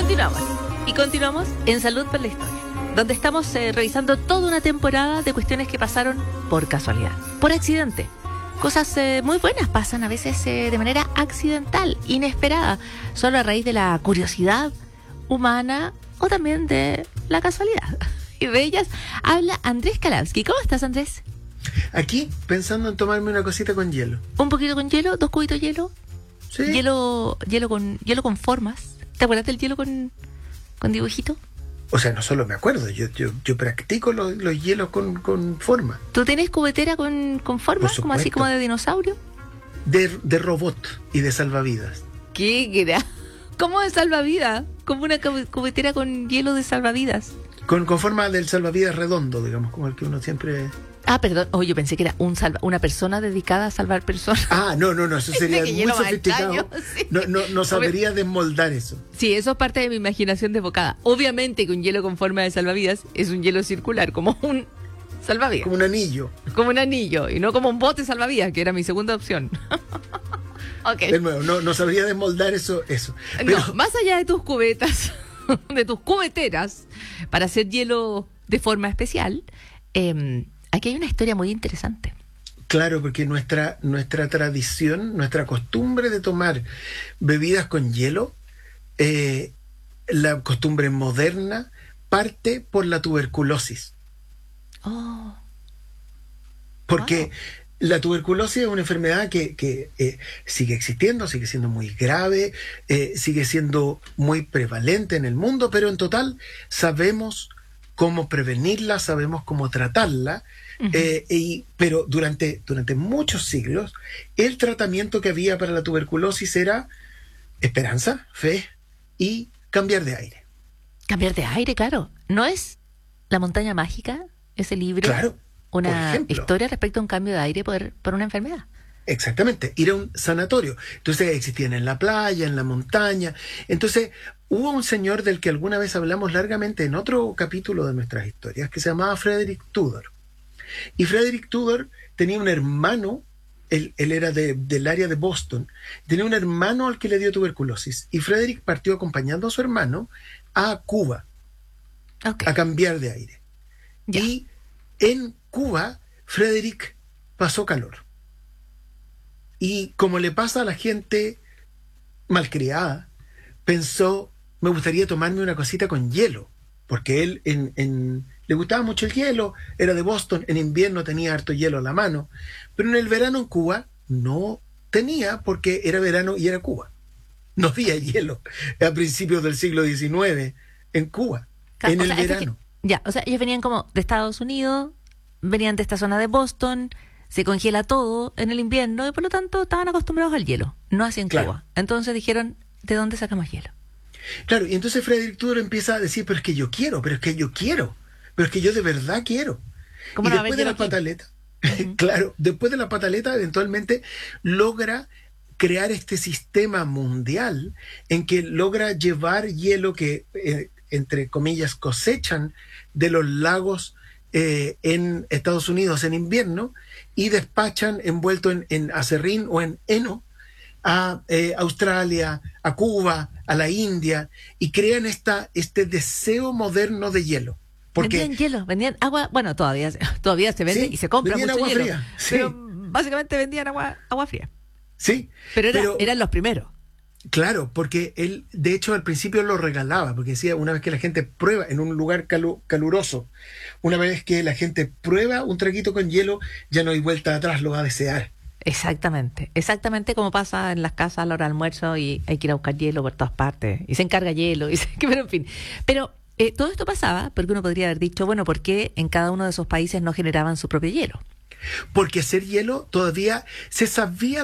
Continuamos. Y continuamos en Salud por la Historia, donde estamos revisando toda una temporada de cuestiones que pasaron por casualidad, por accidente. Cosas muy buenas pasan a veces de manera accidental, inesperada, solo a raíz de la curiosidad humana o también de la casualidad. Y de ellas habla Andrés Kalawski. ¿Cómo estás, Andrés? Aquí, pensando en tomarme una cosita con hielo. ¿Un poquito con hielo? ¿2 cubitos de hielo? Sí. Hielo con formas. ¿Te acuerdas del hielo con dibujito? O sea, no solo me acuerdo, yo practico los hielos con forma. ¿Tú tienes cubetera con formas, como así como de dinosaurio? De robot y de salvavidas. ¿Qué era? ¿Cómo de salvavidas? Como una cubetera con hielo de salvavidas. Con forma del salvavidas redondo, digamos, como el que uno siempre... Ah, perdón. Oh, yo pensé que era una persona dedicada a salvar personas. Ah, no, eso sería muy sofisticado. Sí. No sabería desmoldar eso. Sí, eso es parte de mi imaginación desbocada. Obviamente que un hielo con forma de salvavidas es un hielo circular, como un salvavidas. Como un anillo. Como un anillo, y no como un bote salvavidas, que era mi segunda opción. Okay. De nuevo, no sabría desmoldar eso. Pero... No, más allá de tus cubetas, de tus cubeteras, para hacer hielo de forma especial, aquí hay una historia muy interesante. Claro, porque nuestra tradición, nuestra costumbre de tomar bebidas con hielo, la costumbre moderna, parte por la tuberculosis. Oh. Porque wow. La tuberculosis es una enfermedad que sigue existiendo, sigue siendo muy grave, sigue siendo muy prevalente en el mundo, pero en total sabemos cómo prevenirla, sabemos cómo tratarla. Uh-huh. Pero durante muchos siglos el tratamiento que había para la tuberculosis era esperanza, fe y cambiar de aire. Cambiar de aire, claro. ¿No es La montaña mágica, ese libro? Claro. Una historia respecto a un cambio de aire por una enfermedad. Exactamente, ir a un sanatorio. Entonces existían en la playa, en la montaña. Entonces hubo un señor del que alguna vez hablamos largamente en otro capítulo de nuestras historias, que se llamaba Frederick Tudor. Y Frederick Tudor tenía un hermano, él era del área de Boston, tenía un hermano al que le dio tuberculosis. Y Frederick partió acompañando a su hermano a Cuba, a cambiar de aire. Ya. Y en Cuba, Frederick pasó calor. Y como le pasa a la gente malcriada, pensó, me gustaría tomarme una cosita con hielo, porque él le gustaba mucho el hielo, era de Boston, en invierno tenía harto hielo a la mano, pero en el verano en Cuba no tenía, porque era verano y era Cuba. No había hielo a principios del siglo XIX en Cuba, en el verano. O sea, ellos venían como de Estados Unidos, venían de esta zona de Boston, se congela todo en el invierno y por lo tanto estaban acostumbrados al hielo, no así en Cuba. Entonces dijeron, ¿de dónde sacamos hielo? Claro, y entonces Frederick Tudor empieza a decir, pero es que yo quiero, pero es que yo de verdad quiero. ¿Cómo y después de la pataleta, uh-huh. Claro, después de la pataleta eventualmente logra crear este sistema mundial en que logra llevar hielo que, entre comillas, cosechan de los lagos en Estados Unidos en invierno y despachan envuelto en acerrín o en heno a Australia, a Cuba, a la India, y crean este deseo moderno de hielo. Porque vendían hielo, vendían agua, bueno, todavía se vende, sí, y se compra mucho agua hielo, fría, sí. Pero básicamente vendían agua fría. Sí. Pero eran los primeros. Claro, porque él, de hecho, al principio lo regalaba, porque decía, una vez que la gente prueba en un lugar caluroso, una vez que la gente prueba un traguito con hielo, ya no hay vuelta atrás, lo va a desear. Exactamente como pasa en las casas a la hora del almuerzo y hay que ir a buscar hielo por todas partes, y se encarga hielo, pero en fin. Pero todo esto pasaba porque uno podría haber dicho, bueno, ¿por qué en cada uno de esos países no generaban su propio hielo? Porque hacer hielo todavía se sabía